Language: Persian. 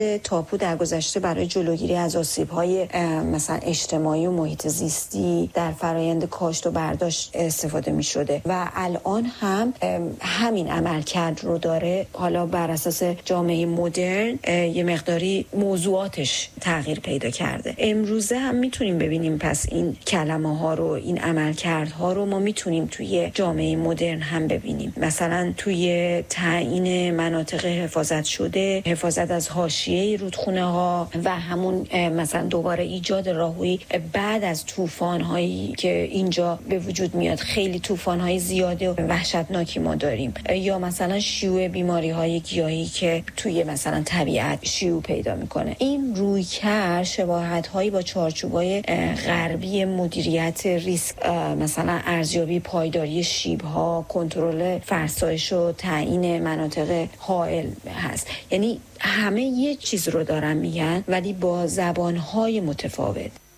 تاپو در گذشته برای جلوگیری از آسیب‌های مثلا اجتماعی و محیط زیستی در فرایند کاشت و برداشت استفاده می‌شده و الان هم همین عملکرد رو داره. حالا بر اساس جامعه مدرن یه مقداری موضوعاتش تغییر پیدا کرده. امروزه هم میتونیم ببینیم پس این کلمه‌ها رو، این عملکردها رو ما میتونیم توی جامعه مدرن هم ببینیم. مثلا توی تعیین مناطق حفاظت شده، حفاظت از حاشیه رودخونه‌ها و همون مثلا دوباره ایجاد راهوی بعد از طوفان‌هایی که اینجا به وجود میاد. خیلی طوفان‌های زیاده و وحشتناکی ما داریم، یا مثلا شیوع بیماری‌های گیاهی که توی مثلا طبیعت شیوع پیدا میکنه. این رویکرد شباهت‌هایی با چارچوب‌های غربی مدیریت ریسک، مثلا ارزیابی پایداری شیب‌ها، کنترل فرسایش و تعیین مناطق حائل هست. یعنی همه یه چیز رو دارن میگن ولی با زبان‌های متفاوت.